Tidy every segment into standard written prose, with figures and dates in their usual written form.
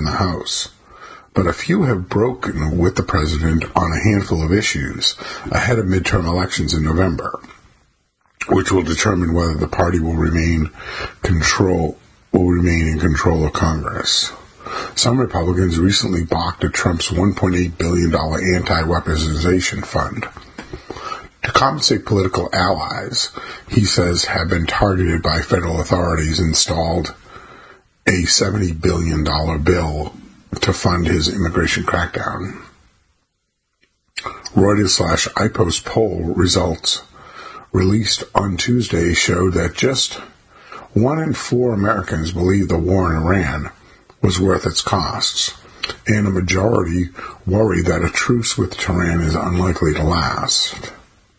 the House, but a few have broken with the president on a handful of issues ahead of midterm elections in November, which will determine whether the party will remain in control of Congress. Some Republicans recently balked at Trump's $1.8 billion anti-weaponization fund. To compensate political allies, he says, have been targeted by federal authorities, installed a $70 billion bill to fund his immigration crackdown. Reuters/IPOST poll results released on Tuesday showed that just 1 in 4 Americans believe the war in Iran was worth its costs, and a majority worry that a truce with Tehran is unlikely to last.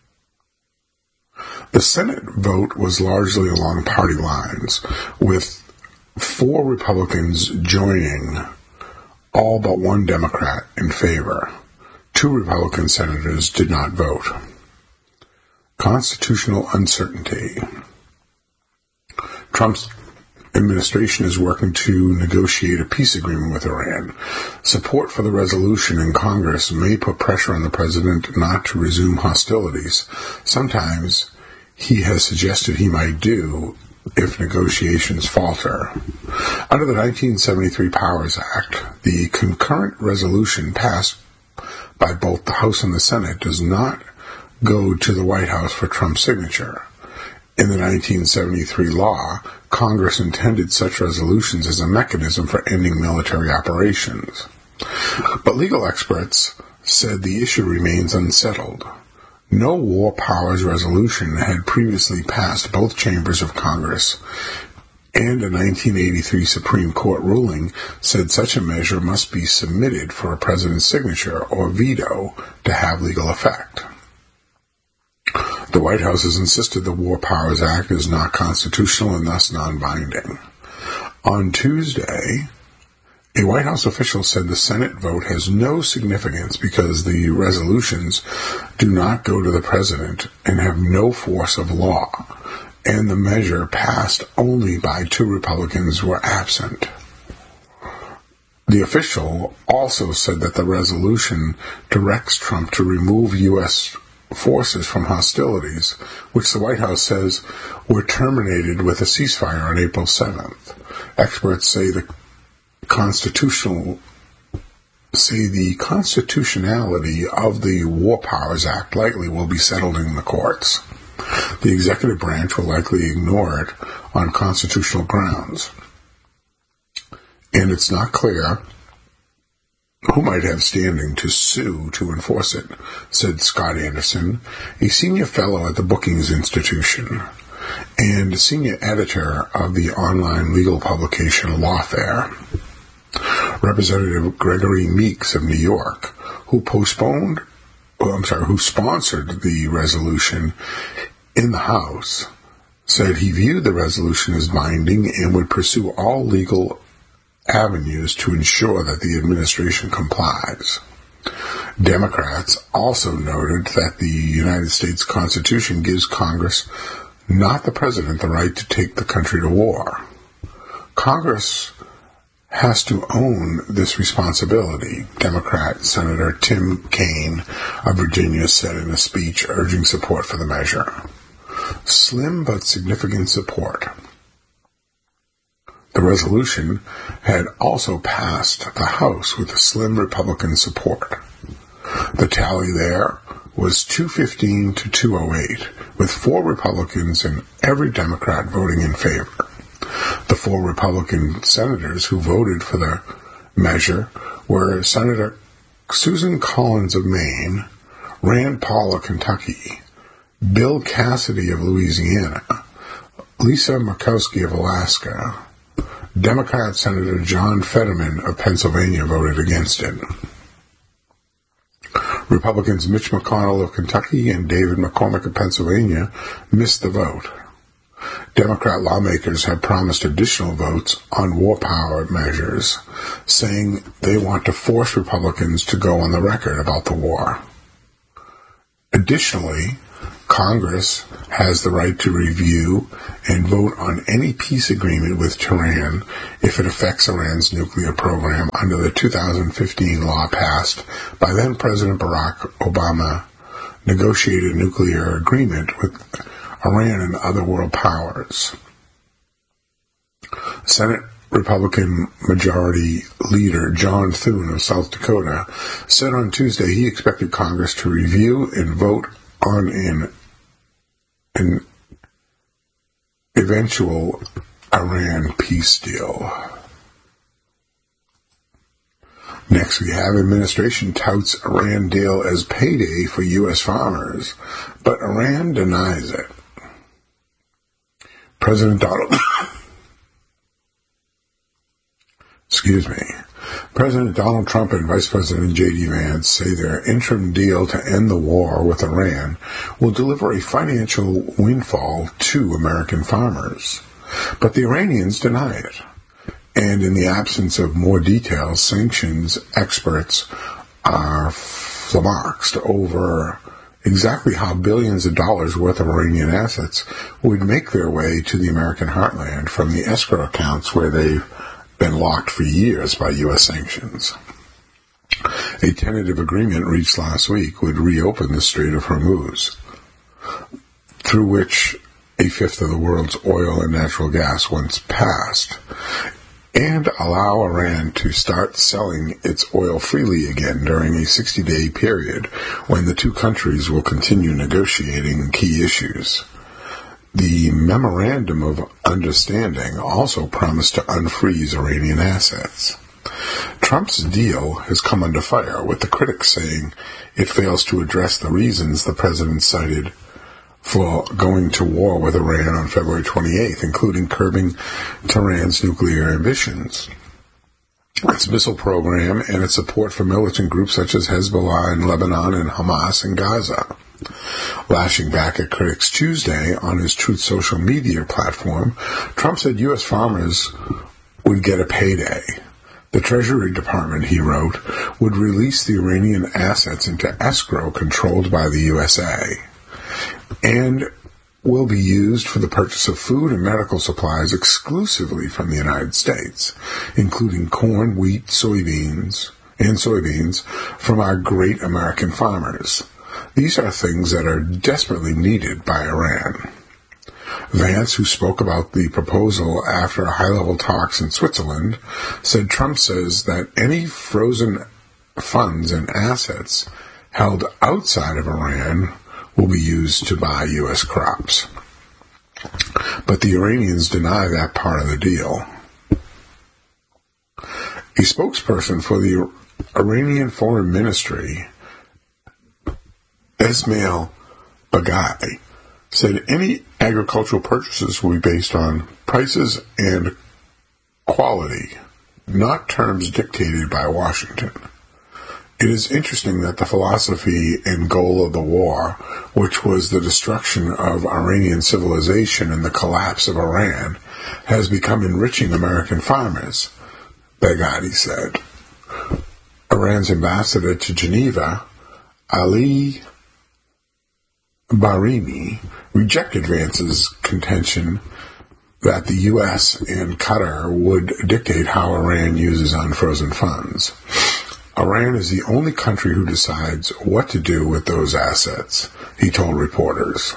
The Senate vote was largely along party lines, with 4 Republicans joining, all but 1 Democrat in favor. 2 Republican senators did not vote. Constitutional uncertainty. Trump's administration is working to negotiate a peace agreement with Iran. Support for the resolution in Congress may put pressure on the president not to resume hostilities. Sometimes he has suggested he might do if negotiations falter. Under the 1973 Powers Act, the concurrent resolution passed by both the House and the Senate does not go to the White House for Trump's signature. In the 1973 law, Congress intended such resolutions as a mechanism for ending military operations. But legal experts said the issue remains unsettled. No war powers resolution had previously passed both chambers of Congress, and a 1983 Supreme Court ruling said such a measure must be submitted for a president's signature or veto to have legal effect. The White House has insisted the War Powers Act is not constitutional and thus non-binding. On Tuesday, a White House official said the Senate vote has no significance because the resolutions do not go to the president and have no force of law, and the measure passed only by 2 Republicans who were absent. The official also said that the resolution directs Trump to remove U.S. forces from hostilities, which the White House says were terminated with a ceasefire on April 7th. Experts say the constitutionality of the War Powers Act likely will be settled in the courts. The executive branch will likely ignore it on constitutional grounds. And it's not clear who might have standing to sue to enforce it, said Scott Anderson, a senior fellow at the Brookings Institution and senior editor of the online legal publication Lawfare. Representative Gregory Meeks of New York, who sponsored the resolution in the House, said he viewed the resolution as binding and would pursue all legal avenues to ensure that the administration complies. Democrats also noted that the United States Constitution gives Congress, not the president, the right to take the country to war. Congress has to own this responsibility, Democrat Senator Tim Kaine of Virginia said in a speech urging support for the measure. Slim but significant support. The resolution had also passed the House with a slim Republican support. The tally there was 215 to 208, with 4 Republicans and every Democrat voting in favor. The 4 Republican senators who voted for the measure were Senator Susan Collins of Maine, Rand Paul of Kentucky, Bill Cassidy of Louisiana, Lisa Murkowski of Alaska. Democrat Senator John Fetterman of Pennsylvania voted against it. Republicans Mitch McConnell of Kentucky and David McCormick of Pennsylvania missed the vote. Democrat lawmakers have promised additional votes on war power measures, saying they want to force Republicans to go on the record about the war. Additionally, Congress has the right to review and vote on any peace agreement with Tehran if it affects Iran's nuclear program under the 2015 law passed by then-President Barack Obama negotiated nuclear agreement with Iran and other world powers. Senate Republican Majority Leader John Thune of South Dakota said on Tuesday he expected Congress to review and vote on an eventual Iran peace deal. Next, we have administration touts Iran deal as payday for U.S. farmers, but Iran denies it. President Donald Trump and Vice President J.D. Vance say their interim deal to end the war with Iran will deliver a financial windfall to American farmers. But the Iranians deny it. And in the absence of more details, sanctions experts are flummoxed over exactly how billions of dollars worth of Iranian assets would make their way to the American heartland from the escrow accounts where they've been locked for years by U.S. sanctions. A tentative agreement reached last week would reopen the Strait of Hormuz, through which a fifth of the world's oil and natural gas once passed, and allow Iran to start selling its oil freely again during a 60-day period when the two countries will continue negotiating key issues. The Memorandum of Understanding also promised to unfreeze Iranian assets. Trump's deal has come under fire, with the critics saying it fails to address the reasons the president cited for going to war with Iran on February 28th, including curbing Tehran's nuclear ambitions, its missile program, and its support for militant groups such as Hezbollah in Lebanon and Hamas in Gaza. Lashing back at critics Tuesday on his Truth social media platform, Trump said U.S. farmers would get a payday. The Treasury Department, he wrote, would release the Iranian assets into escrow controlled by the USA and will be used for the purchase of food and medical supplies exclusively from the United States, including corn, wheat, soybeans from our great American farmers. These are things that are desperately needed by Iran. Vance, who spoke about the proposal after high-level talks in Switzerland, said Trump says that any frozen funds and assets held outside of Iran will be used to buy U.S. crops. But the Iranians deny that part of the deal. A spokesperson for the Iranian Foreign Ministry, Esmail Baghai, said any agricultural purchases will be based on prices and quality, not terms dictated by Washington. It is interesting that the philosophy and goal of the war, which was the destruction of Iranian civilization and the collapse of Iran, has become enriching American farmers, Baghai said. Iran's ambassador to Geneva, Ali Bahrami, rejected Vance's contention that the U.S. and Qatar would dictate how Iran uses unfrozen funds. Iran is the only country who decides what to do with those assets, he told reporters.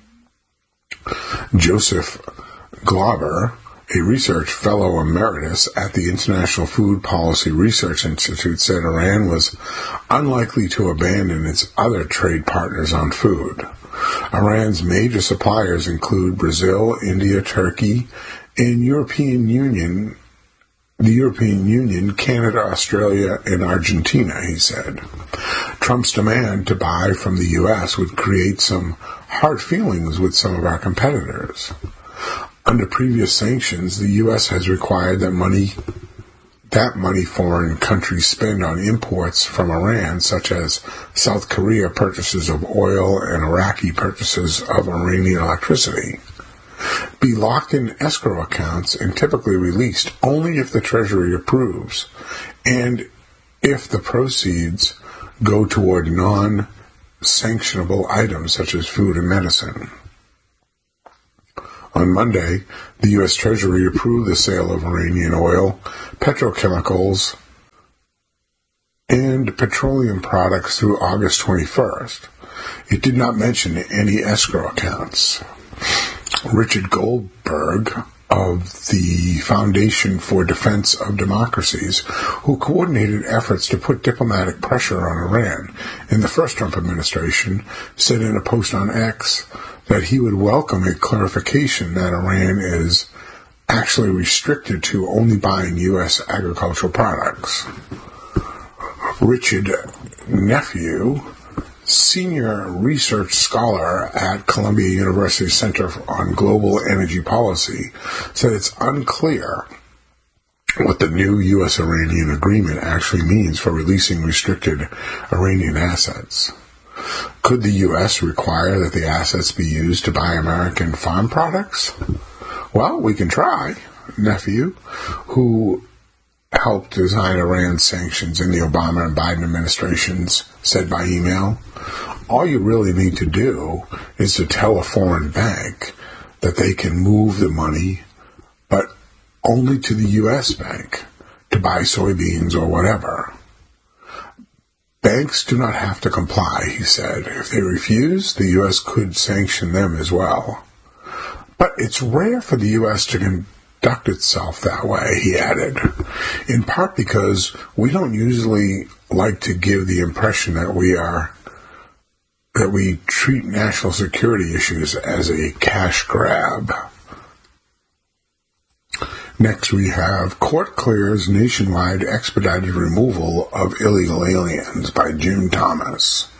Joseph Glauber, a research fellow emeritus at the International Food Policy Research Institute, said Iran was unlikely to abandon its other trade partners on food. Iran's major suppliers include Brazil, India, Turkey, and the European Union, Canada, Australia, and Argentina, he said. Trump's demand to buy from the U.S. would create some hard feelings with some of our competitors. Under previous sanctions, the U.S. has required that money foreign countries spend on imports from Iran, such as South Korea purchases of oil and Iraqi purchases of Iranian electricity, be locked in escrow accounts and typically released only if the Treasury approves, and if the proceeds go toward non-debt sanctionable items such as food and medicine. On Monday, the U.S. Treasury approved the sale of Iranian oil, petrochemicals, and petroleum products through August 21st. It did not mention any escrow accounts. Richard Goldberg of the Foundation for Defense of Democracies, who coordinated efforts to put diplomatic pressure on Iran in the first Trump administration, said in a post on X that he would welcome a clarification that Iran is actually restricted to only buying U.S. agricultural products. Richard Nephew, senior research scholar at Columbia University Center on Global Energy Policy, said it's unclear what the new U.S.-Iranian agreement actually means for releasing restricted Iranian assets. Could the U.S. require that the assets be used to buy American farm products? Well, we can try, Nephew, who helped design Iran's sanctions in the Obama and Biden administrations, said by email. All you really need to do is to tell a foreign bank that they can move the money, but only to the U.S. bank to buy soybeans or whatever. Banks do not have to comply, he said. If they refuse, the U.S. could sanction them as well. But it's rare for the U.S. to conduct itself that way, he added, in part because we don't usually like to give the impression that we treat national security issues as a cash grab. Next we have Court Clears Nationwide Expedited Removal of Illegal Aliens by June Thomas.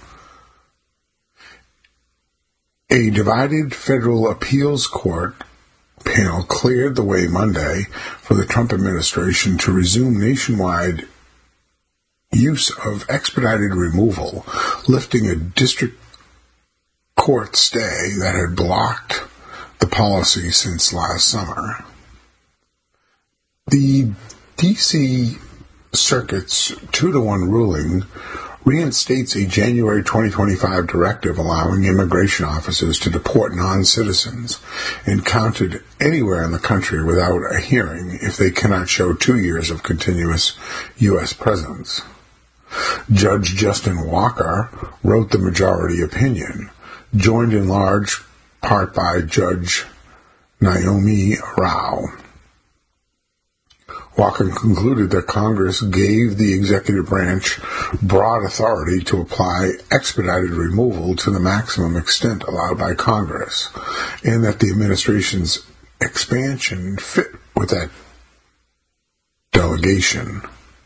A divided federal appeals court panel cleared the way Monday for the Trump administration to resume nationwide use of expedited removal, lifting a district court stay that had blocked the policy since last summer. The D.C. Circuit's 2-1 ruling reinstates a January 2025 directive allowing immigration officers to deport non-citizens encountered anywhere in the country without a hearing if they cannot show 2 years of continuous U.S. presence. Judge Justin Walker wrote the majority opinion, joined in large part by Judge Naomi Rao. Walker concluded that Congress gave the executive branch broad authority to apply expedited removal to the maximum extent allowed by Congress, and that the administration's expansion fit with that delegation.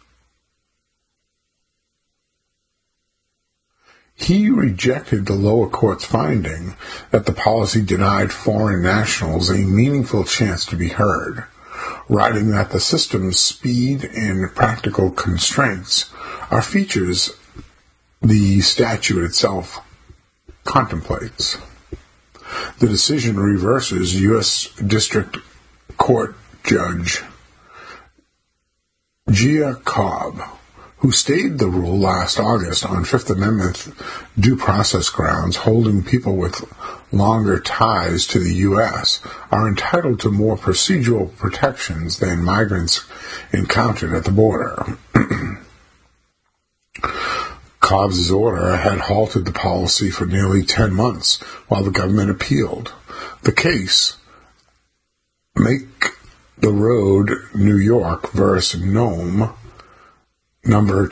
He rejected the lower court's finding that the policy denied foreign nationals a meaningful chance to be heard, writing that the system's speed and practical constraints are features the statute itself contemplates. The decision reverses U.S. District Court Judge Gia Cobb, who stayed the rule last August on Fifth Amendment due process grounds, holding people with longer ties to the U.S. are entitled to more procedural protections than migrants encountered at the border. Cobb's order had halted the policy for nearly 10 months while the government appealed. The case, Make the Road New York versus Nome, number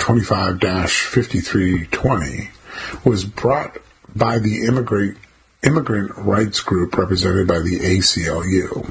25-5320, was brought by the immigrant rights group represented by the ACLU.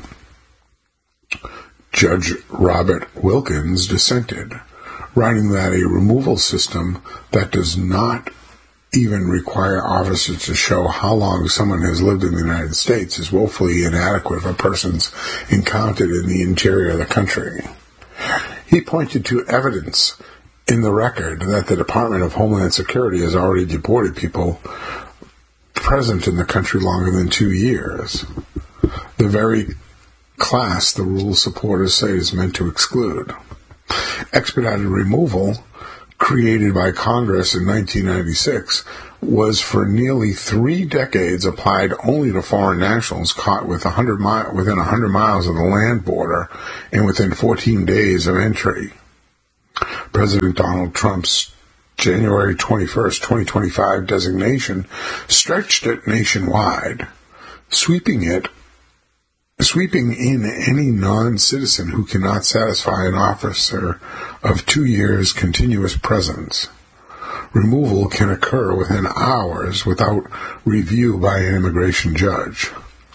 Judge Robert Wilkins dissented, writing that a removal system that does not even require officers to show how long someone has lived in the United States is woefully inadequate for persons encountered in the interior of the country. He pointed to evidence in the record that the Department of Homeland Security has already deported people present in the country longer than 2 years, the very class the rule supporters say is meant to exclude. Expedited removal created by Congress in 1996, was for nearly 3 decades applied only to foreign nationals caught within 100 miles of the land border and within 14 days of entry. President Donald Trump's January 21st, 2025 designation stretched it nationwide, sweeping in any non-citizen who cannot satisfy an officer of 2 years' continuous presence. Removal can occur within hours without review by an immigration judge.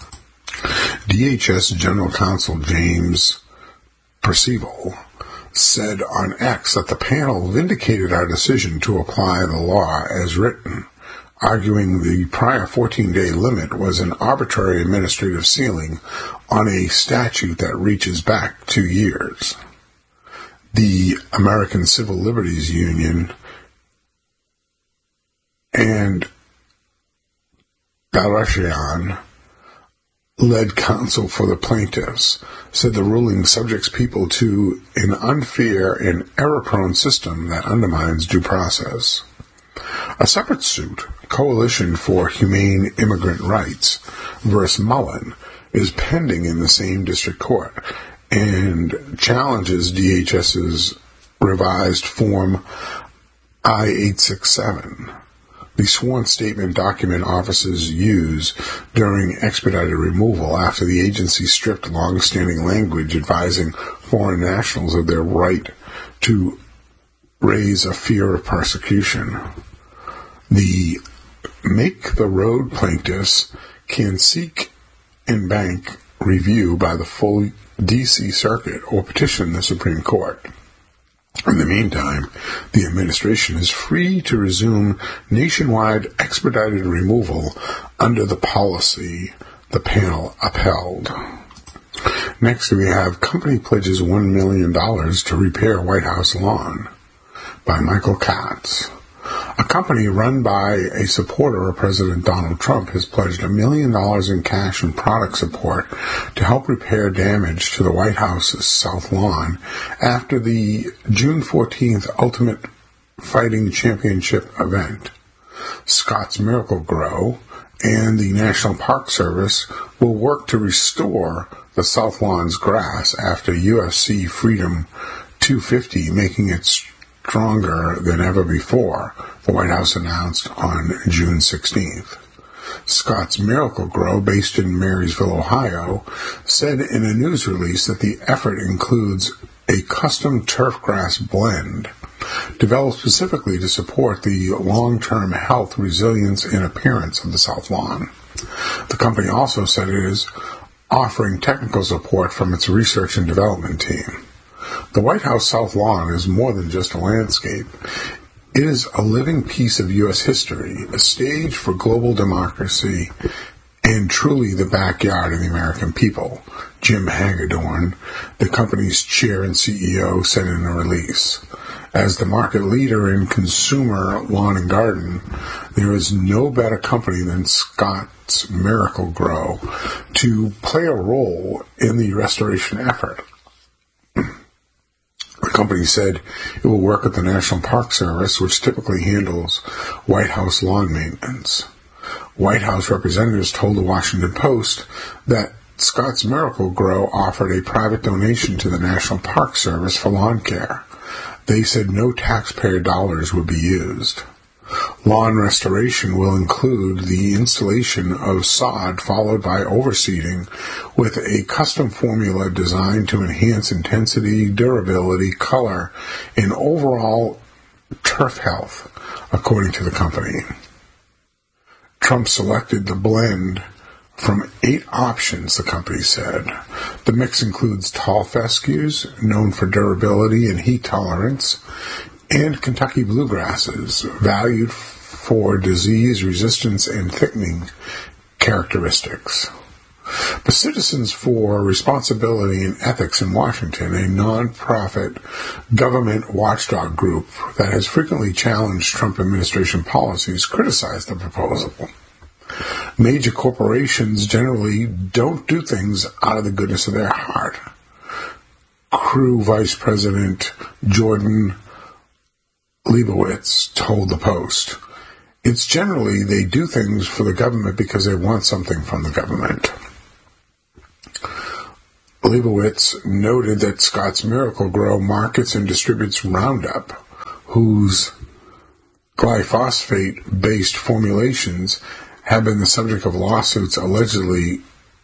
DHS General Counsel James Percival said on X that the panel vindicated our decision to apply the law as written, arguing the prior 14-day limit was an arbitrary administrative ceiling on a statute that reaches back 2 years. The American Civil Liberties Union and Balachian, led counsel for the plaintiffs, said the ruling subjects people to an unfair and error-prone system that undermines due process. A separate suit, Coalition for Humane Immigrant Rights versus Mullen, is pending in the same district court and challenges DHS's revised Form I-867. The sworn statement document officers use during expedited removal after the agency stripped long-standing language advising foreign nationals of their right to raise a fear of persecution. The Make the Road plaintiffs can seek en banc review by the full D.C. Circuit or petition the Supreme Court. In the meantime, the administration is free to resume nationwide expedited removal under the policy the panel upheld. Next, we have Company Pledges $1 million to Repair White House Lawn by Michael Katz. A company run by a supporter of President Donald Trump has pledged $1 million in cash and product support to help repair damage to the White House's South Lawn after the June 14th Ultimate Fighting Championship event. Scott's Miracle-Gro and the National Park Service will work to restore the South Lawn's grass after UFC Freedom 250 making it stronger than ever before, the White House announced on June 16th. Scott's Miracle-Gro, based in Marysville, Ohio, said in a news release that the effort includes a custom turfgrass blend developed specifically to support the long-term health, resilience, and appearance of the South Lawn. The company also said it is offering technical support from its research and development team. The White House South Lawn is more than just a landscape. It is a living piece of U.S. history, a stage for global democracy, and truly the backyard of the American people, Jim Hagedorn, the company's chair and CEO, said in a release. As the market leader in consumer lawn and garden, there is no better company than Scott's Miracle-Gro to play a role in the restoration effort. The company said it will work with the National Park Service, which typically handles White House lawn maintenance. White House representatives told the Washington Post that Scott's Miracle-Gro offered a private donation to the National Park Service for lawn care. They said no taxpayer dollars would be used. Lawn restoration will include the installation of sod followed by overseeding with a custom formula designed to enhance intensity, durability, color, and overall turf health, according to the company. Trump selected the blend from 8 options, the company said. The mix includes tall fescues, known for durability and heat tolerance, and Kentucky bluegrasses, valued for disease resistance and thickening characteristics. The Citizens for Responsibility and Ethics in Washington, a non-profit government watchdog group that has frequently challenged Trump administration policies, criticized the proposal. Major corporations generally don't do things out of the goodness of their heart. Crew Vice President Jordan Leibowitz told the Post. It's generally they do things for the government because they want something from the government. Leibowitz noted that Scotts Miracle-Gro markets and distributes Roundup, whose glyphosate-based formulations have been the subject of lawsuits allegedly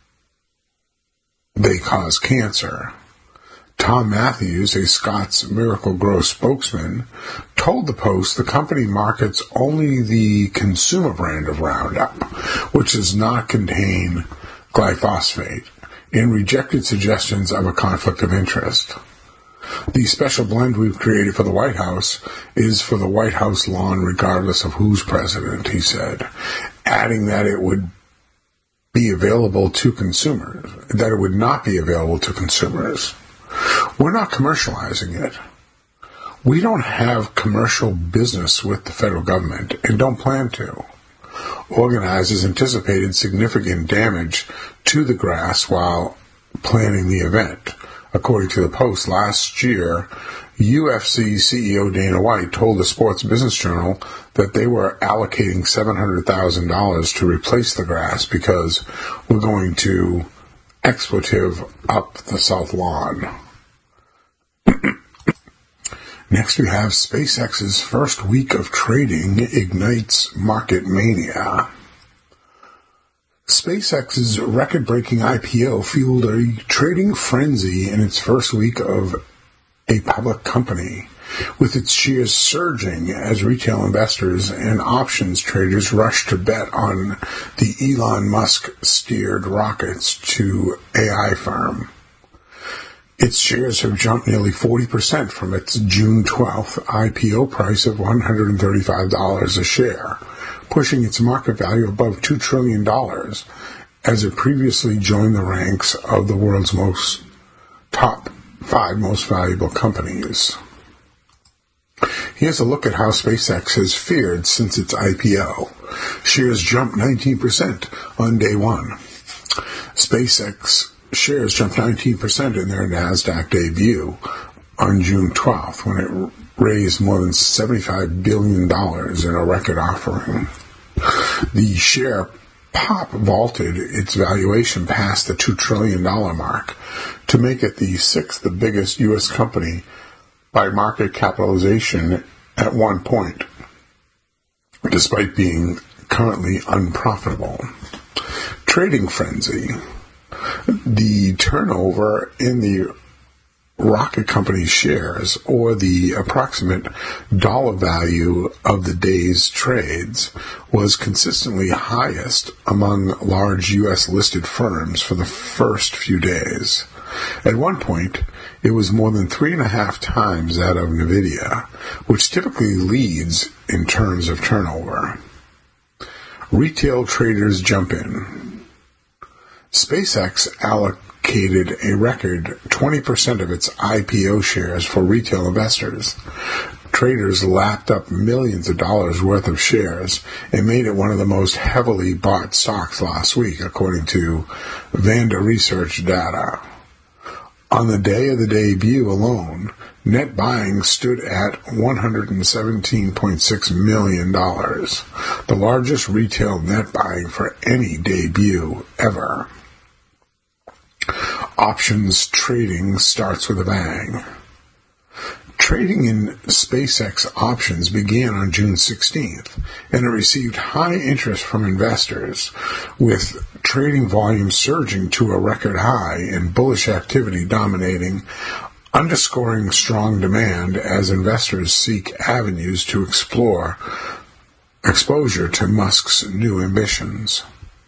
they cause cancer. Tom Matthews, a Scotts Miracle-Gro spokesman, told the Post the company markets only the consumer brand of Roundup, which does not contain glyphosate, and rejected suggestions of a conflict of interest. The special blend we've created for the White House is for the White House lawn regardless of who's president, he said, adding that it would be available to consumers, that it would not be available to consumers. We're not commercializing it. We don't have commercial business with the federal government and don't plan to. Organizers anticipated significant damage to the grass while planning the event. According to the Post, last year, UFC CEO Dana White told the Sports Business Journal that they were allocating $700,000 to replace the grass because we're going to expletive up the south lawn. Next, we have SpaceX's first week of trading ignites market mania. SpaceX's record-breaking IPO fueled a trading frenzy in its first week of a public company, with its shares surging as retail investors and options traders rushed to bet on the Elon Musk-steered rockets to AI firm. Its shares have jumped nearly 40% from its June 12th IPO price of $135 a share, pushing its market value above $2 trillion as it previously joined the ranks of the world's top 5 most valuable companies. Here's a look at how SpaceX has fared since its IPO. Shares jumped 19% on day one. SpaceX shares jumped 19% in their NASDAQ debut on June 12th when it raised more than $75 billion in a record offering. The share pop vaulted its valuation past the $2 trillion mark to make it the 6th biggest U.S. company by market capitalization at one point, despite being currently unprofitable. Trading frenzy. The turnover in the rocket company's shares, or the approximate dollar value of the day's trades, was consistently highest among large U.S.-listed firms for the first few days. At one point, it was more than 3.5 times that of NVIDIA, which typically leads in terms of turnover. Retail traders jump in. SpaceX allocated a record 20% of its IPO shares for retail investors. Traders lapped up millions of dollars worth of shares and made it one of the most heavily bought stocks last week, according to Vanda Research data. On the day of the debut alone, net buying stood at $117.6 million, the largest retail net buying for any debut ever. Options trading starts with a bang. Trading in SpaceX options began on June 16th, and it received high interest from investors, with trading volume surging to a record high and bullish activity dominating, underscoring strong demand as investors seek avenues to explore exposure to Musk's new ambitions.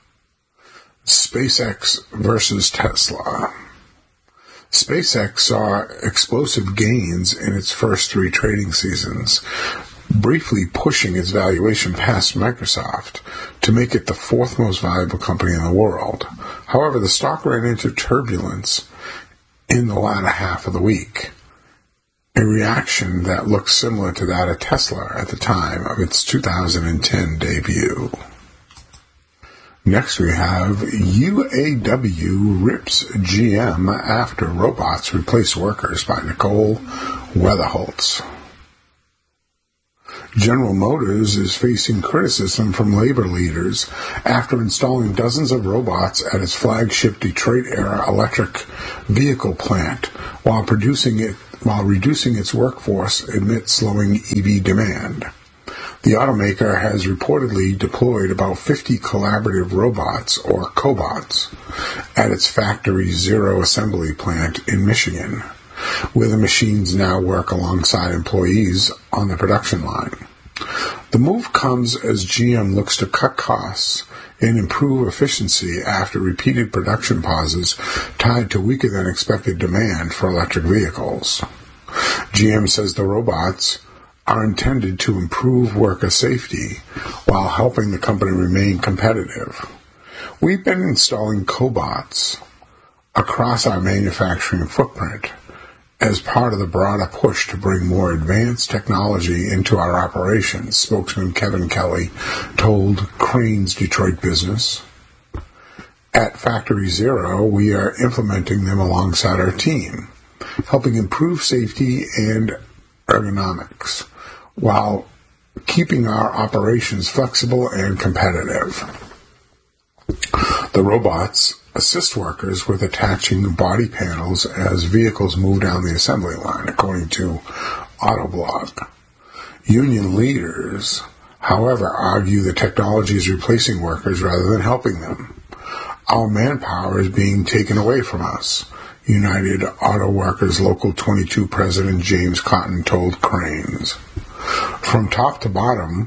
SpaceX versus Tesla. SpaceX saw explosive gains in its first 3 trading seasons, briefly pushing its valuation past Microsoft to make it the 4th most valuable company in the world. However, the stock ran into turbulence in the latter half of the week, a reaction that looked similar to that of Tesla at the time of its 2010 debut. Next we have UAW rips GM after robots replace workers by Nicole Weatherholtz. General Motors is facing criticism from labor leaders after installing dozens of robots at its flagship Detroit-era electric vehicle plant while reducing its workforce amid slowing EV demand. The automaker has reportedly deployed about 50 collaborative robots, or cobots, at its Factory Zero assembly plant in Michigan, where the machines now work alongside employees on the production line. The move comes as GM looks to cut costs and improve efficiency after repeated production pauses tied to weaker-than-expected demand for electric vehicles. GM says the robots are intended to improve worker safety while helping the company remain competitive. We've been installing cobots across our manufacturing footprint as part of the broader push to bring more advanced technology into our operations, spokesman Kevin Kelly told Crain's Detroit Business. At Factory Zero, we are implementing them alongside our team, helping improve safety and ergonomics, while keeping our operations flexible and competitive. The robots assist workers with attaching body panels as vehicles move down the assembly line, according to Autoblog. Union leaders, however, argue the technology is replacing workers rather than helping them. Our manpower is being taken away from us, United Auto Workers Local 22 President James Cotton told Crain's. From top to bottom,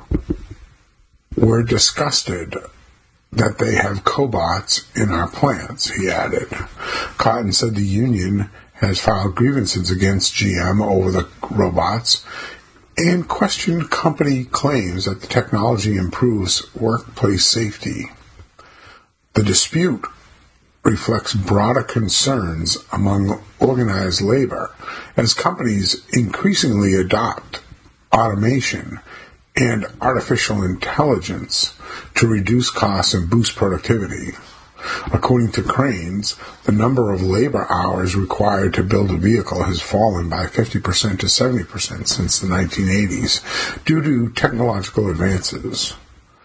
we're disgusted that they have cobots in our plants, he added. Cotton said the union has filed grievances against GM over the robots and questioned company claims that the technology improves workplace safety. The dispute reflects broader concerns among organized labor as companies increasingly adopt automation and artificial intelligence to reduce costs and boost productivity. According to Crain's, the number of labor hours required to build a vehicle has fallen by 50% to 70% since the 1980s due to technological advances.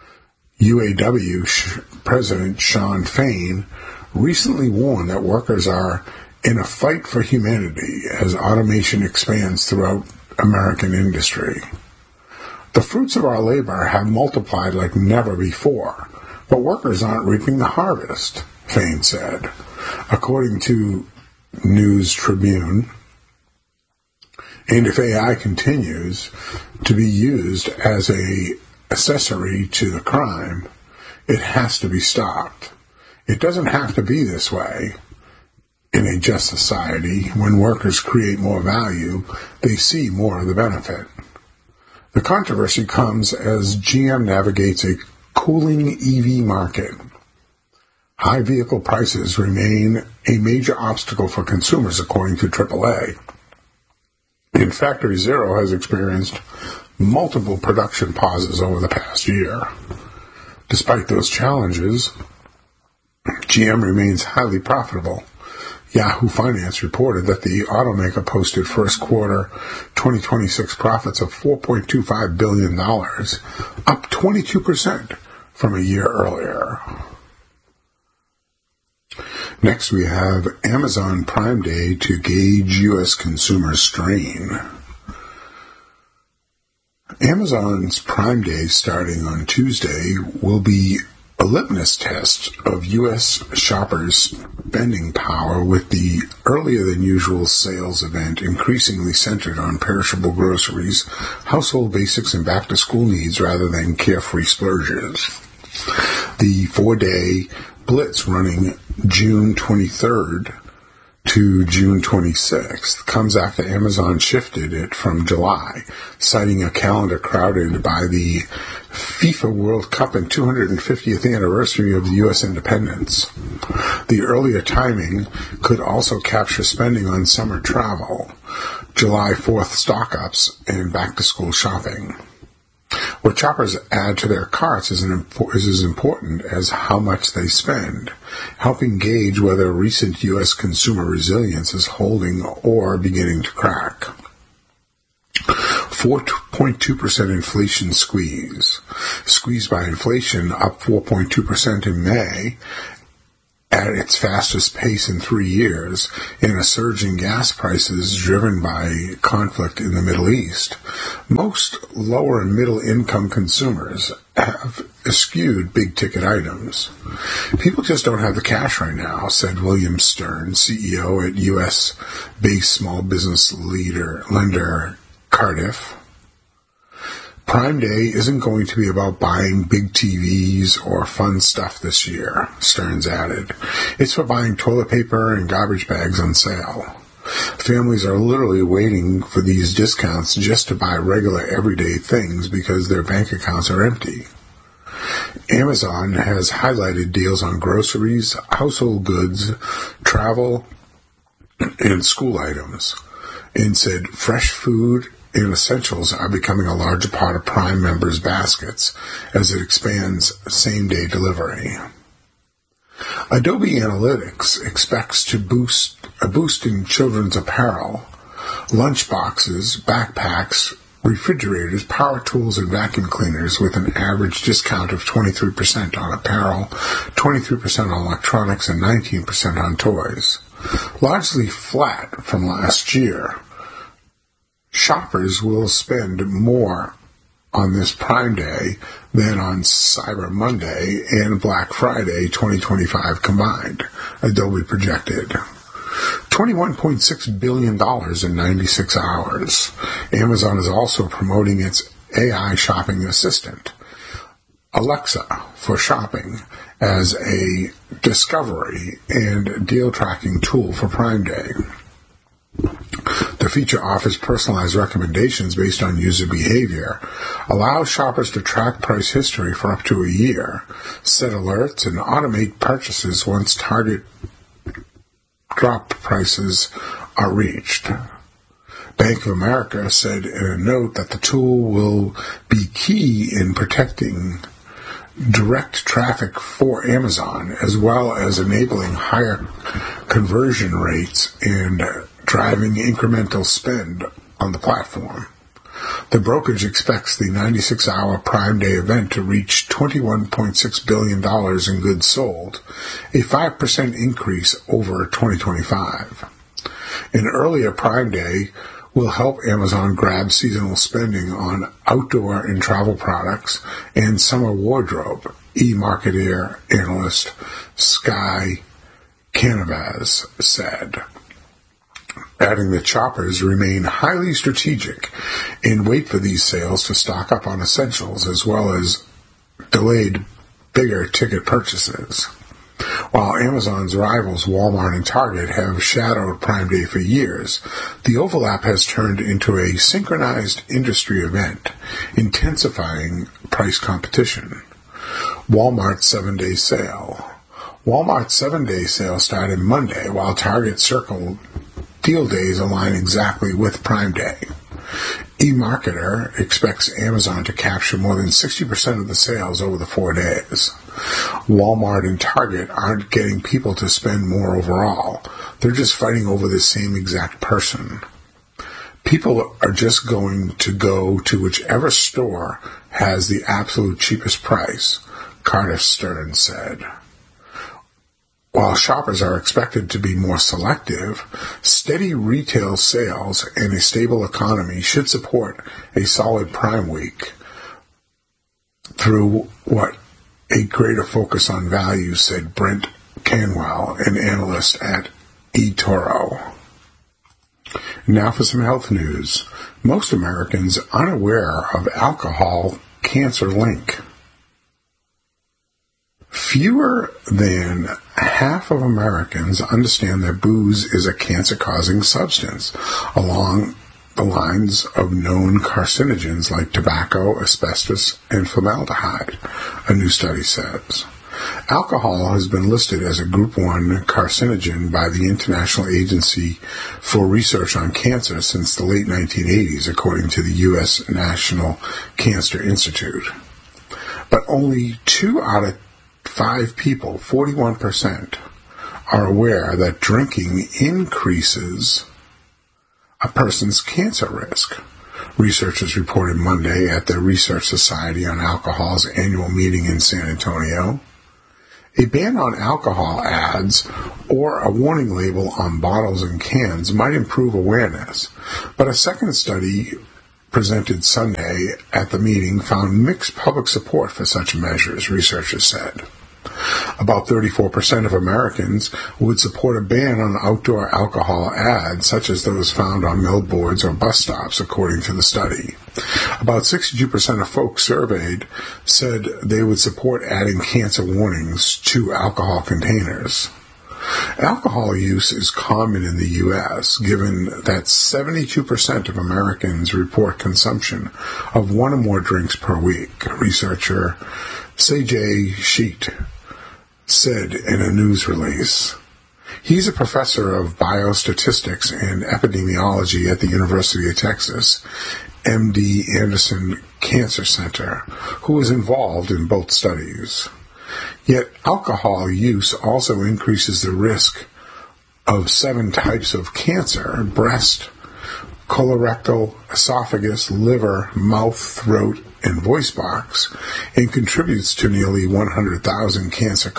UAW President Shawn Fain recently warned that workers are in a fight for humanity as automation expands throughout American industry. The fruits of our labor have multiplied like never before, but workers aren't reaping the harvest, Fain said. According to News Tribune, and if AI continues to be used as an accessory to the crime, it has to be stopped. It doesn't have to be this way. In a just society, when workers create more value, they see more of the benefit. The controversy comes as GM navigates a cooling EV market. High vehicle prices remain a major obstacle for consumers, according to AAA. And Factory Zero has experienced multiple production pauses over the past year. Despite those challenges, GM remains highly profitable. Yahoo Finance reported that the automaker posted first quarter 2026 profits of $4.25 billion, up 22% from a year earlier. Next, we have Amazon Prime Day to gauge U.S. consumer strain. Amazon's Prime Day, starting on Tuesday, will be a litmus test of U.S. shoppers' spending power, with the earlier-than-usual sales event increasingly centered on perishable groceries, household basics, and back-to-school needs rather than carefree splurges. The 4-day blitz running June 23rd to June 26th comes after Amazon shifted it from July, citing a calendar crowded by the FIFA World Cup and 250th anniversary of the U.S. independence. The earlier timing could also capture spending on summer travel, July 4th stock-ups, and back-to-school shopping. What shoppers add to their carts is as important as how much they spend, helping gauge whether recent U.S. consumer resilience is holding or beginning to crack. 4.2 0.2% inflation squeeze. Squeezed by inflation, up 4.2% in May, at its fastest pace in 3 years, and a surge in gas prices driven by conflict in the Middle East, most lower and middle income consumers have eschewed big-ticket items. People just don't have the cash right now, said William Stern, CEO at U.S.-based small business lender Cardiff. Prime Day isn't going to be about buying big TVs or fun stuff this year, Stearns added. It's for buying toilet paper and garbage bags on sale. Families are literally waiting for these discounts just to buy regular everyday things because their bank accounts are empty. Amazon has highlighted deals on groceries, household goods, travel, and school items, and said fresh food and essentials are becoming a larger part of Prime members' baskets as it expands same-day delivery. Adobe Analytics expects to boost in children's apparel, lunchboxes, backpacks, refrigerators, power tools, and vacuum cleaners with an average discount of 23% on apparel, 23% on electronics, and 19% on toys. Largely flat from last year. Shoppers will spend more on this Prime Day than on Cyber Monday and Black Friday 2025 combined, Adobe projected. $21.6 billion in 96 hours. Amazon is also promoting its AI shopping assistant, Alexa, for shopping as a discovery and deal tracking tool for Prime Day. The feature offers personalized recommendations based on user behavior, allows shoppers to track price history for up to a year, set alerts, and automate purchases once target drop prices are reached. Bank of America said in a note that the tool will be key in protecting direct traffic for Amazon, as well as enabling higher conversion rates and driving incremental spend on the platform. The brokerage expects the 96-hour Prime Day event to reach $21.6 billion in goods sold, a 5% increase over 2025. An earlier Prime Day will help Amazon grab seasonal spending on outdoor and travel products and summer wardrobe, eMarketer analyst Sky Canavaz said, adding that shoppers remain highly strategic and wait for these sales to stock up on essentials as well as delayed bigger ticket purchases. While Amazon's rivals Walmart and Target have shadowed Prime Day for years, the overlap has turned into a synchronized industry event, intensifying price competition. Walmart's 7-day sale. Walmart's 7-day sale started Monday, while Target circled deal days align exactly with Prime Day. eMarketer expects Amazon to capture more than 60% of the sales over the 4 days. Walmart and Target aren't getting people to spend more overall. They're just fighting over the same exact person. People are just going to go to whichever store has the absolute cheapest price, Cardiff Stearns said. While shoppers are expected to be more selective, steady retail sales and a stable economy should support a solid Prime Week through a greater focus on value, said Brent Canwell, an analyst at eToro. Now for some health news. Most Americans unaware of alcohol cancer link. Fewer than half of Americans understand that booze is a cancer-causing substance, along the lines of known carcinogens like tobacco, asbestos, and formaldehyde, a new study says. Alcohol has been listed as a Group 1 carcinogen by the International Agency for Research on Cancer since the late 1980s, according to the U.S. National Cancer Institute. But only 2 out of 5 people, 41%, are aware that drinking increases a person's cancer risk. researchers reported Monday at the Research Society on Alcohol's annual meeting in San Antonio. A ban on alcohol ads or a warning label on bottles and cans might improve awareness, but a second study presented Sunday at the meeting found mixed public support for such measures, researchers said. About 34% of Americans would support a ban on outdoor alcohol ads, such as those found on billboards or bus stops, according to the study. About 62% of folks surveyed said they would support adding cancer warnings to alcohol containers. Alcohol use is common in the U.S., given that 72% of Americans report consumption of one or more drinks per week, researcher Sajay Sheet said in a news release. He's a professor of biostatistics and epidemiology at the University of Texas, MD Anderson Cancer Center, who was involved in both studies. Yet alcohol use also increases the risk of 7 types of cancer: breast, colorectal, esophagus, liver, mouth, throat, and voice box, and contributes to nearly 100,000 cancer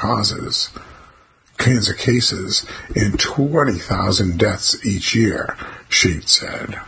cases, and 20,000 deaths each year, Sheet said.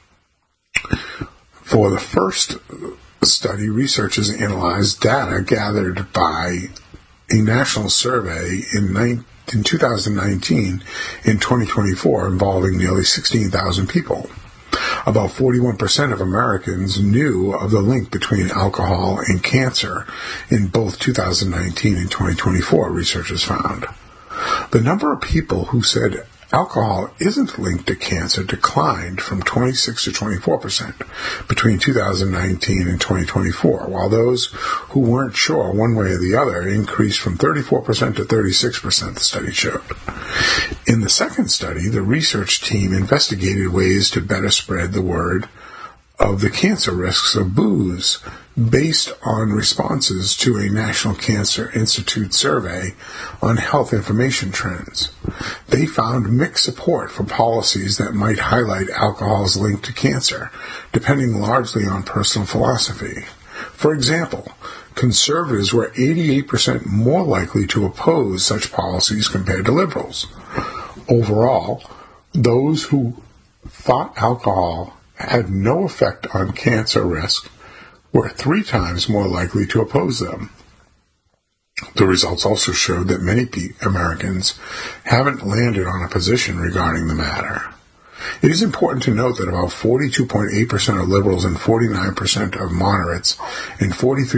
For the first study, researchers analyzed data gathered by a national survey in 2019 and 2024 involving nearly 16,000 people. About 41% of Americans knew of the link between alcohol and cancer in both 2019 and 2024, researchers found. The number of people who said alcohol isn't linked to cancer declined from 26 to 24% between 2019 and 2024, while those who weren't sure one way or the other increased from 34% to 36%, the study showed. In the second study, the research team investigated ways to better spread the word of the cancer risks of booze based on responses to a National Cancer Institute survey on health information trends. They found mixed support for policies that might highlight alcohol's link to cancer, depending largely on personal philosophy. For example, conservatives were 88% more likely to oppose such policies compared to liberals. Overall, those who thought alcohol had no effect on cancer risk were 3 times more likely to oppose them. The results also showed that many Americans haven't landed on a position regarding the matter. It is important to note that about 42.8% of liberals and 49% of moderates and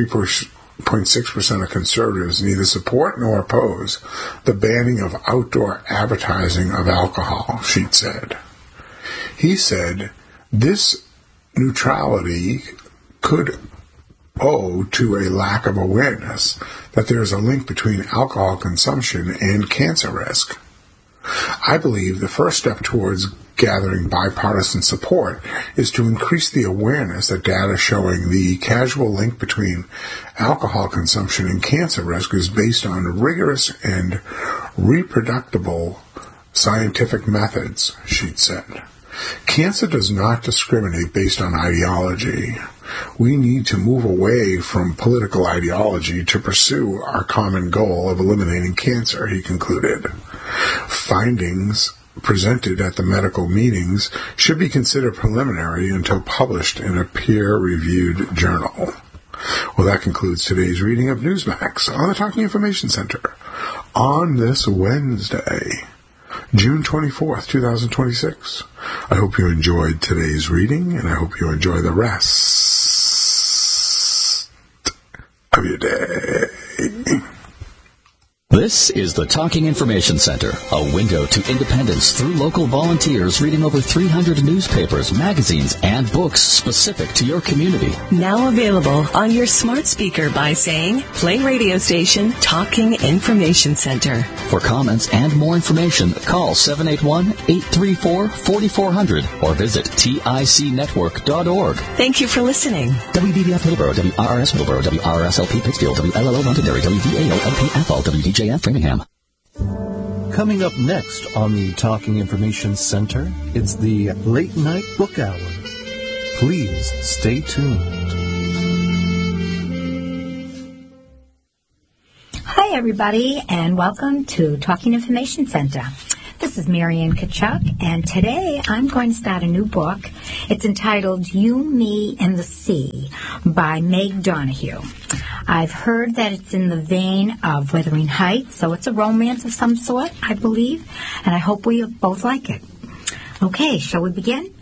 43.6% of conservatives neither support nor oppose the banning of outdoor advertising of alcohol, Sheet said. He said this neutrality could owe to a lack of awareness that there is a link between alcohol consumption and cancer risk. I believe the first step towards gathering bipartisan support is to increase the awareness that data showing the causal link between alcohol consumption and cancer risk is based on rigorous and reproducible scientific methods, Sheet said. Cancer does not discriminate based on ideology. We need to move away from political ideology to pursue our common goal of eliminating cancer, he concluded. Findings presented at the medical meetings should be considered preliminary until published in a peer-reviewed journal. Well, that concludes today's reading of Newsmax on the Talking Information Center on this Wednesday, June 24th, 2026. I hope you enjoyed today's reading, and I hope you enjoy the rest of your day. This is the Talking Information Center, a window to independence through local volunteers reading over 300 newspapers, magazines, and books specific to your community. Now available on your smart speaker by saying, play radio station Talking Information Center. For comments and more information, call 781-834-4400 or visit ticnetwork.org. Thank you for listening. WBBF Middleborough, WRRS Middleborough, WRSLP Pittsfield, WLLO Londonderry, WVAO-LP Athol, WDJF Framingham. Coming up next on the Talking Information Center, it's the Late Night Book Hour. Please stay tuned. Hi, everybody, and welcome to Talking Information Center. This is Marianne Kachuk, and today I'm going to start a new book. It's entitled You, Me, and the Sea by Meg Donahue. I've heard that it's in the vein of Wuthering Heights, so it's a romance of some sort, I believe, and I hope we both like it. Okay, shall we begin?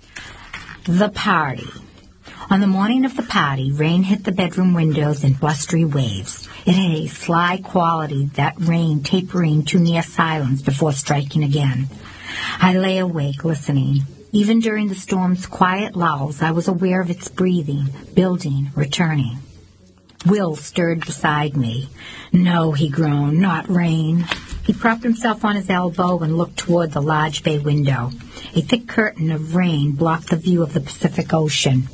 The party. On the morning of the party, rain hit the bedroom windows in blustery waves. It had a sly quality, that rain tapering to near silence before striking again. I lay awake, listening. Even during the storm's quiet lulls, I was aware of its breathing, building, returning. Will stirred beside me. "No," he groaned, "not rain." He propped himself on his elbow and looked toward the large bay window. A thick curtain of rain blocked the view of the Pacific Ocean.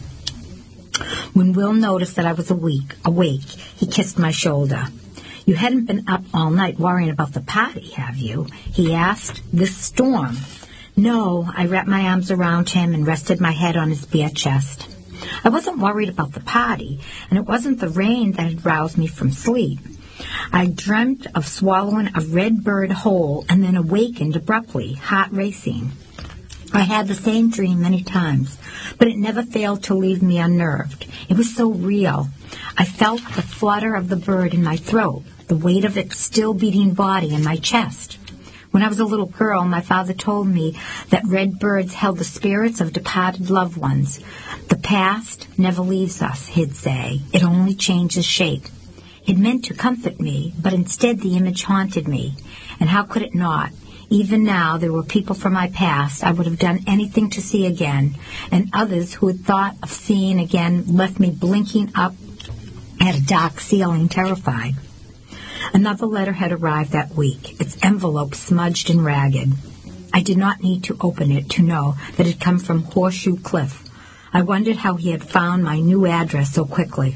When Will noticed that I was awake, he kissed my shoulder. "You hadn't been up all night worrying about the party, have you?" he asked. "This storm?" "No." I wrapped my arms around him and rested my head on his bare chest. I wasn't worried about the party, and it wasn't the rain that had roused me from sleep. I dreamt of swallowing a red bird whole and then awakened abruptly, heart racing. I had the same dream many times, but it never failed to leave me unnerved. It was so real. I felt the flutter of the bird in my throat, the weight of its still beating body in my chest. When I was a little girl, my father told me that red birds held the spirits of departed loved ones. The past never leaves us, he'd say. It only changes shape. It meant to comfort me, but instead the image haunted me. And how could it not? Even now, there were people from my past I would have done anything to see again, and others who had thought of seeing again left me blinking up at a dark ceiling, terrified. Another letter had arrived that week, its envelope smudged and ragged. I did not need to open it to know that it had come from Horseshoe Cliff. I wondered how he had found my new address so quickly.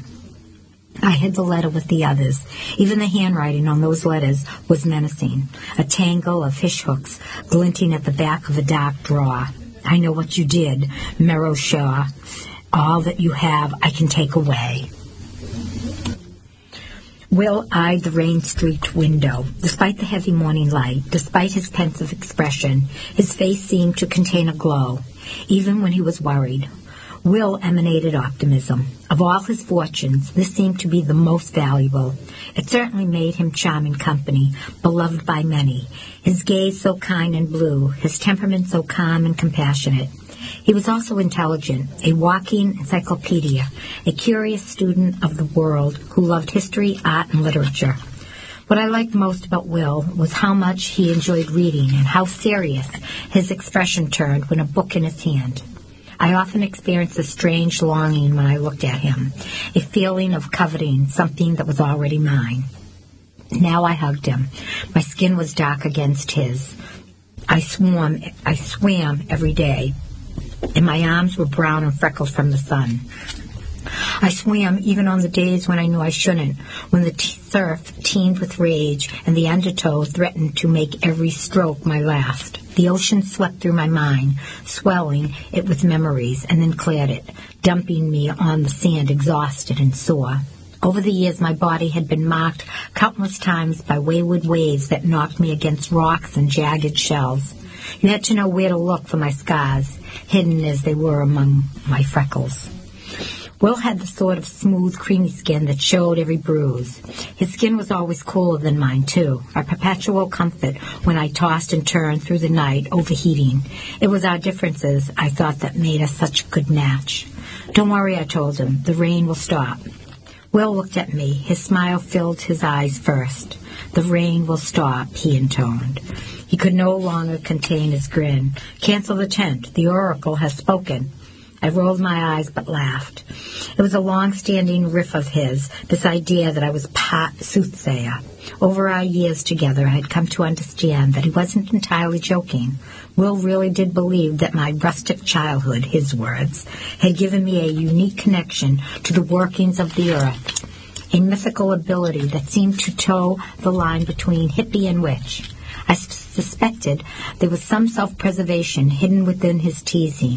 I hid the letter with the others. Even the handwriting on those letters was menacing, a tangle of fishhooks glinting at the back of a dark drawer. "I know what you did, Merrow Shaw. All that you have I can take away." Will eyed the rain-streaked window. Despite the heavy morning light, despite his pensive expression, his face seemed to contain a glow, even when he was worried. Will emanated optimism. Of all his fortunes, this seemed to be the most valuable. It certainly made him charming company, beloved by many. His gaze so kind and blue, his temperament so calm and compassionate. He was also intelligent, a walking encyclopedia, a curious student of the world who loved history, art, and literature. What I liked most about Will was how much he enjoyed reading and how serious his expression turned when a book in his hand. I often experienced a strange longing when I looked at him, a feeling of coveting something that was already mine. Now I hugged him. My skin was dark against his. I swam every day, and my arms were brown and freckled from the sun. I swam even on the days when I knew I shouldn't, when the surf teemed with rage and the undertow threatened to make every stroke my last. The ocean swept through my mind, swelling it with memories, and then cleared it, dumping me on the sand exhausted and sore. Over the years, my body had been marked countless times by wayward waves that knocked me against rocks and jagged shells. You had to know where to look for my scars, hidden as they were among my freckles. Will had the sort of smooth, creamy skin that showed every bruise. His skin was always cooler than mine, too, a perpetual comfort when I tossed and turned through the night, overheating. It was our differences, I thought, that made us such a good match. "Don't worry," I told him. "The rain will stop." Will looked at me. His smile filled his eyes first. "The rain will stop," he intoned. He could no longer contain his grin. "Cancel the tent. The oracle has spoken." I rolled my eyes but laughed. It was a long-standing riff of his, this idea that I was part soothsayer. Over our years together, I had come to understand that he wasn't entirely joking. Will really did believe that my rustic childhood, his words, had given me a unique connection to the workings of the earth, a mythical ability that seemed to toe the line between hippie and witch. I suspected there was some self-preservation hidden within his teasing.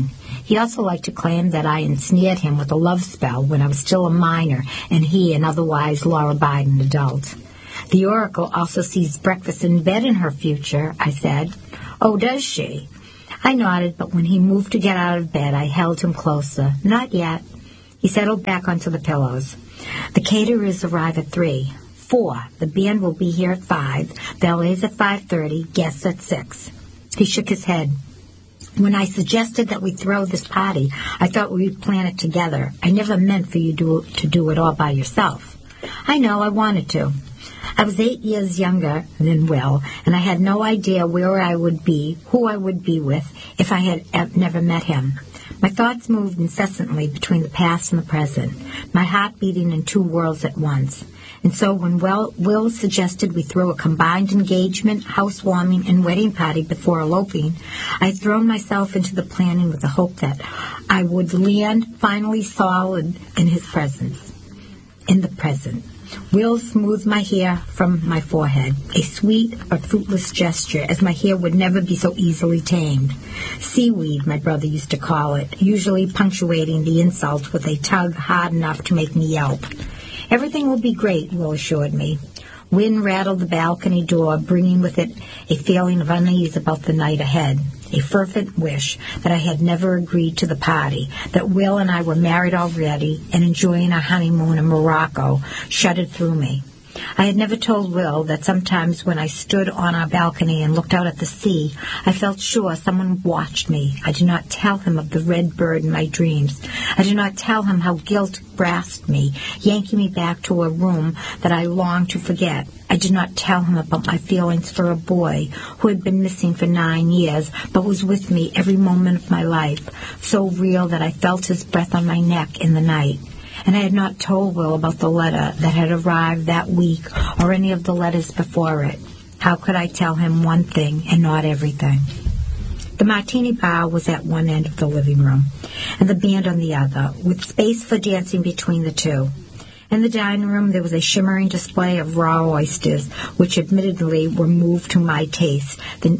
He also liked to claim that I ensnared him with a love spell when I was still a minor and he an otherwise law-abiding adult. The Oracle also sees breakfast in bed in her future, I said. Oh, does she? I nodded, but when he moved to get out of bed, I held him closer. Not yet. He settled back onto the pillows. The caterers arrive at 3. 4. The band will be here at 5. Ballet's at 5:30. Guests at 6. He shook his head. When I suggested that we throw this party, I thought we'd plan it together. I never meant for you to do it all by yourself. I know, I wanted to. I was 8 years younger than Will, and I had no idea where I would be, who I would be with, if I had never met him. My thoughts moved incessantly between the past and the present, my heart beating in 2 worlds at once. And so when Will suggested we throw a combined engagement, housewarming, and wedding party before eloping, I had thrown myself into the planning with the hope that I would land finally solid in his presence. In the present. Will smoothed my hair from my forehead, a sweet but fruitless gesture, as my hair would never be so easily tamed. Seaweed, my brother used to call it, usually punctuating the insult with a tug hard enough to make me yelp. Everything will be great, Will assured me. Wind rattled the balcony door, bringing with it a feeling of unease about the night ahead, a fervent wish that I had never agreed to the party, that Will and I were married already and enjoying our honeymoon in Morocco shuddered through me. I had never told Will that sometimes when I stood on our balcony and looked out at the sea, I felt sure someone watched me. I did not tell him of the red bird in my dreams. I did not tell him how guilt grasped me, yanking me back to a room that I longed to forget. I did not tell him about my feelings for a boy who had been missing for 9 years, but was with me every moment of my life, so real that I felt his breath on my neck in the night. And I had not told Will about the letter that had arrived that week or any of the letters before it. How could I tell him one thing and not everything? The martini bar was at one end of the living room, and the band on the other, with space for dancing between the two. In the dining room there was a shimmering display of raw oysters, which admittedly were more to my taste than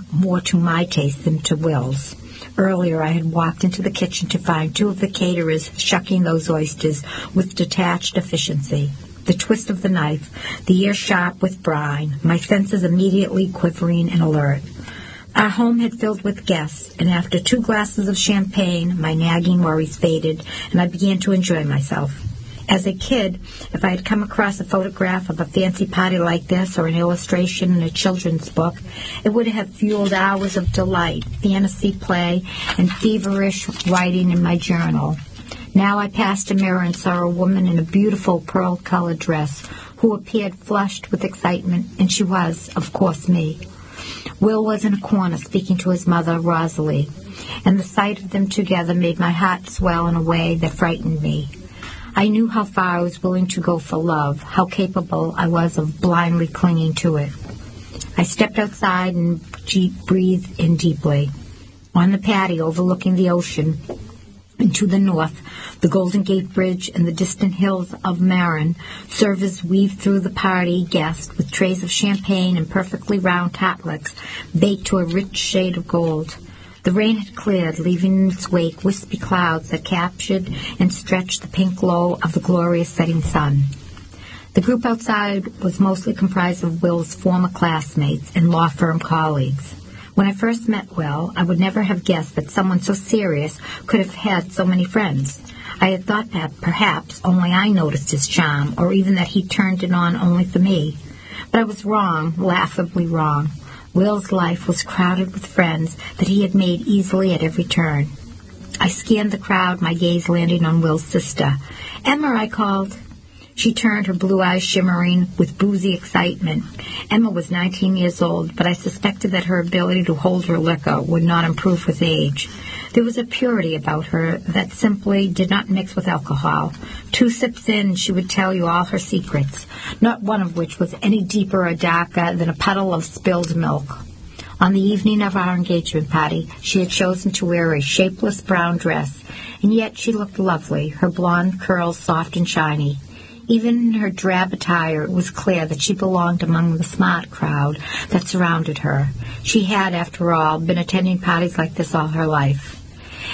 to Will's. Earlier I had walked into the kitchen to find 2 of the caterers shucking those oysters with detached efficiency. The twist of the knife, the ear sharp with brine, my senses immediately quivering and alert. Our home had filled with guests, and after 2 glasses of champagne, my nagging worries faded, and I began to enjoy myself. As a kid, if I had come across a photograph of a fancy party like this or an illustration in a children's book, it would have fueled hours of delight, fantasy play, and feverish writing in my journal. Now I passed a mirror and saw a woman in a beautiful pearl-colored dress who appeared flushed with excitement, and she was, of course, me. Will was in a corner speaking to his mother, Rosalie, and the sight of them together made my heart swell in a way that frightened me. I knew how far I was willing to go for love, how capable I was of blindly clinging to it. I stepped outside and breathed in deeply. On the patio overlooking the ocean, and to the north, the Golden Gate Bridge and the distant hills of Marin, servers weaved through the party guests with trays of champagne and perfectly round tartlets baked to a rich shade of gold. The rain had cleared, leaving in its wake wispy clouds that captured and stretched the pink glow of the glorious setting sun. The group outside was mostly comprised of Will's former classmates and law firm colleagues. When I first met Will, I would never have guessed that someone so serious could have had so many friends. I had thought that perhaps only I noticed his charm, or even that he turned it on only for me. But I was wrong, laughably wrong. Will's life was crowded with friends that he had made easily at every turn. I scanned the crowd, my gaze landing on Will's sister. "Emma," I called. She turned, her blue eyes shimmering with boozy excitement. Emma was 19 years old, but I suspected that her ability to hold her liquor would not improve with age. There was a purity about her that simply did not mix with alcohol. 2 sips in, she would tell you all her secrets, not one of which was any deeper or darker than a puddle of spilled milk. On the evening of our engagement party, she had chosen to wear a shapeless brown dress, and yet she looked lovely, her blonde curls soft and shiny. Even in her drab attire, it was clear that she belonged among the smart crowd that surrounded her. She had, after all, been attending parties like this all her life.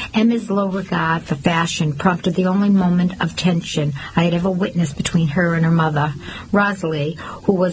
Emma's low regard for fashion prompted the only moment of tension I had ever witnessed between her and her mother, Rosalie, who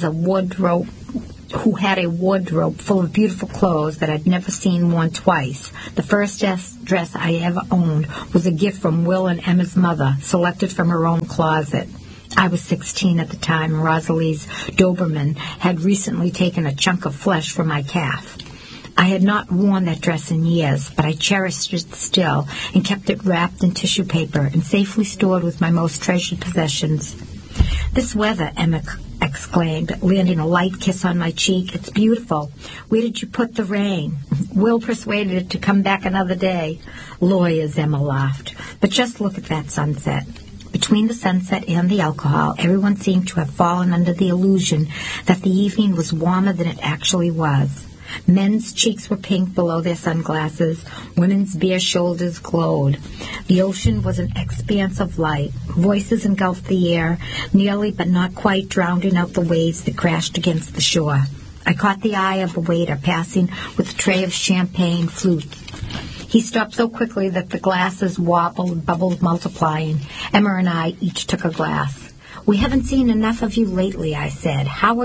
had a wardrobe full of beautiful clothes that I'd never seen worn twice. The first dress I ever owned was a gift from Will and Emma's mother, selected from her own closet. I was 16 at the time, and Rosalie's Doberman had recently taken a chunk of flesh from my calf. I had not worn that dress in years, but I cherished it still and kept it wrapped in tissue paper and safely stored with my most treasured possessions. "This weather," Emma exclaimed, landing a light kiss on my cheek. "It's beautiful. Where did you put the rain?" "Will persuaded it to come back another day." "Lawyers," Emma laughed. "But just look at that sunset." Between the sunset and the alcohol, everyone seemed to have fallen under the illusion that the evening was warmer than it actually was. Men's cheeks were pink below their sunglasses. Women's bare shoulders glowed. The ocean was an expanse of light. Voices engulfed the air, nearly but not quite drowning out the waves that crashed against the shore. I caught the eye of a waiter passing with a tray of champagne flutes. He stopped so quickly that the glasses wobbled, bubbles multiplying. Emma and I each took a glass. "We haven't seen enough of you lately," I said. How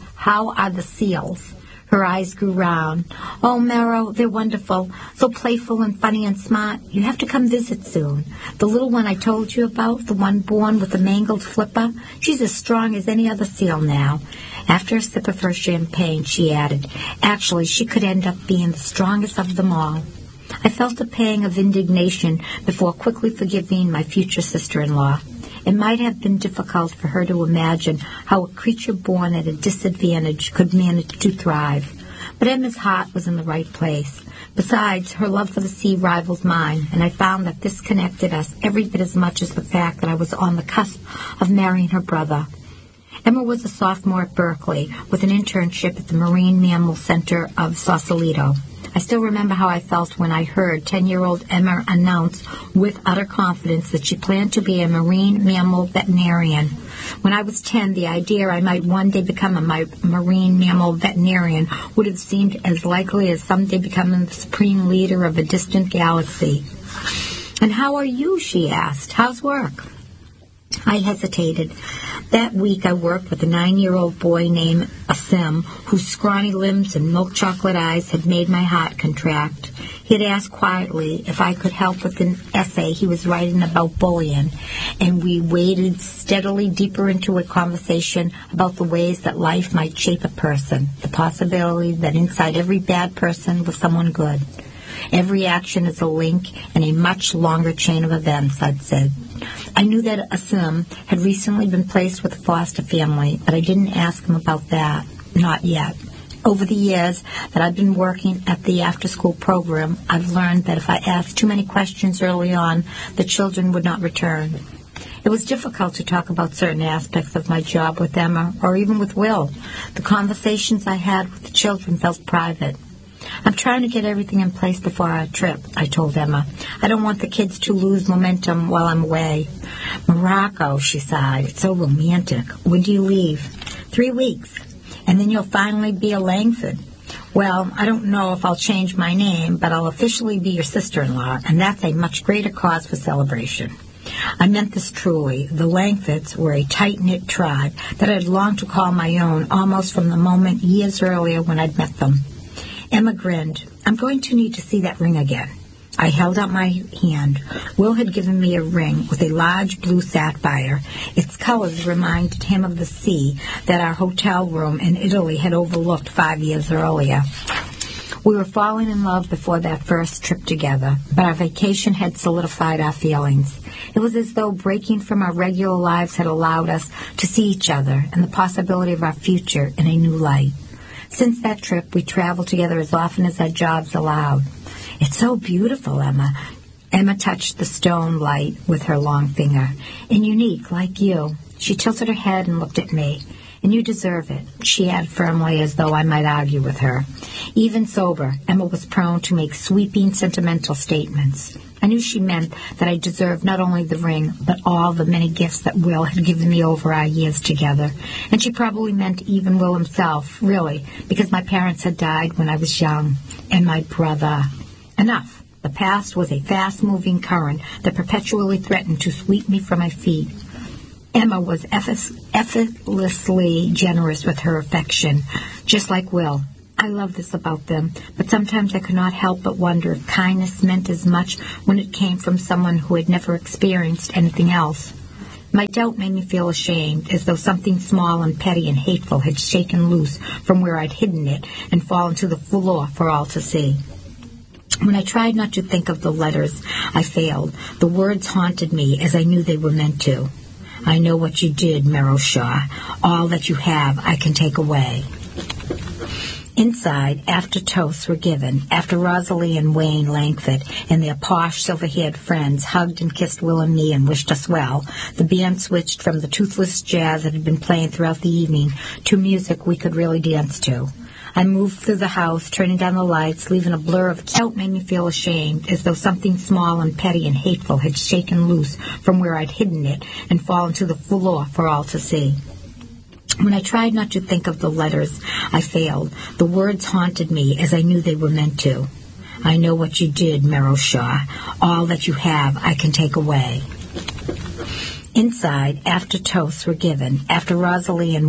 are the seals?" Her eyes grew round. "Oh, Merrow, they're wonderful. So playful and funny and smart. You have to come visit soon. The little one I told you about, the one born with the mangled flipper, she's as strong as any other seal now." After a sip of her champagne, she added, "Actually, she could end up being the strongest of them all." I felt a pang of indignation before quickly forgiving my future sister-in-law. It might have been difficult for her to imagine how a creature born at a disadvantage could manage to thrive. But Emma's heart was in the right place. Besides, her love for the sea rivaled mine, and I found that this connected us every bit as much as the fact that I was on the cusp of marrying her brother. Emma was a sophomore at Berkeley with an internship at the Marine Mammal Center of Sausalito. I still remember how I felt when I heard 10-year-old Emma announce with utter confidence that she planned to be a marine mammal veterinarian. When I was 10, the idea I might one day become a marine mammal veterinarian would have seemed as likely as someday becoming the supreme leader of a distant galaxy. "And how are you?" she asked. "How's work?" I hesitated. That week I worked with a 9-year-old boy named Asim, whose scrawny limbs and milk chocolate eyes had made my heart contract. He had asked quietly if I could help with an essay he was writing about bullying, and we waded steadily deeper into a conversation about the ways that life might shape a person, the possibility that inside every bad person was someone good. "Every action is a link in a much longer chain of events," I'd said. I knew that Asim had recently been placed with a foster family, but I didn't ask him about that. Not yet. Over the years that I've been working at the after-school program, I've learned that if I asked too many questions early on, the children would not return. It was difficult to talk about certain aspects of my job with Emma, or even with Will. The conversations I had with the children felt private. "I'm trying to get everything in place before our trip," I told Emma. "I don't want the kids to lose momentum while I'm away." "Morocco," she sighed. "It's so romantic. When do you leave?" 3 weeks. "And then you'll finally be a Langford." "Well, I don't know if I'll change my name, but I'll officially be your sister-in-law, and that's a much greater cause for celebration." I meant this truly. The Langfords were a tight-knit tribe that I'd longed to call my own almost from the moment years earlier when I'd met them. Emma grinned. "I'm going to need to see that ring again." I held out my hand. Will had given me a ring with a large blue sapphire. Its colors reminded him of the sea that our hotel room in Italy had overlooked 5 years earlier. We were falling in love before that first trip together, but our vacation had solidified our feelings. It was as though breaking from our regular lives had allowed us to see each other and the possibility of our future in a new light. Since that trip, we traveled together as often as our jobs allowed. "It's so beautiful, Emma." Emma touched the stone light with her long finger. "And unique, like you." She tilted her head and looked at me. "And you deserve it," she added firmly, as though I might argue with her. Even sober, Emma was prone to make sweeping, sentimental statements. I knew she meant that I deserved not only the ring, but all the many gifts that Will had given me over our years together. And she probably meant even Will himself, really, because my parents had died when I was young. And my brother. Enough. The past was a fast-moving current that perpetually threatened to sweep me from my feet. Emma was effortlessly generous with her affection, just like Will. I love this about them, but sometimes I could not help but wonder if kindness meant as much when it came from someone who had never experienced anything else. My doubt made me feel ashamed, as though something small and petty and hateful had shaken loose from where I'd hidden it and fallen to the floor for all to see. When I tried not to think of the letters, I failed. The words haunted me as I knew they were meant to. I know what you did, Merrill Shaw. All that you have I can take away. Inside, after toasts were given, after Rosalie and Wayne Langford and their posh, silver-haired friends hugged and kissed Will and me and wished us well, the band switched from the toothless jazz that had been playing throughout the evening to music we could really dance to. I moved through the house, turning down the lights, leaving a blur of doubt made me feel ashamed, as though something small and petty and hateful had shaken loose from where I'd hidden it and fallen to the floor for all to see. When I tried not to think of the letters, I failed. The words haunted me as I knew they were meant to. I know what you did, Merrill Shaw. All that you have I can take away. Inside, after toasts were given, after Rosalie and